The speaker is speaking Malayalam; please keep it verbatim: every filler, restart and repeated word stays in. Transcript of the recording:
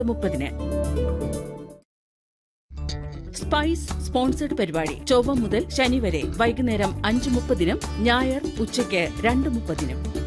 മുപ്പതിന്. സ്പൈസ് സ്പോൺസർഡ് പരിപാടി ചൊവ്വ മുതൽ ശനി വരെ വൈകുന്നേരം അഞ്ച് മുപ്പതിനും ഞായർ ഉച്ചയ്ക്ക് രണ്ട് മുപ്പതിനും.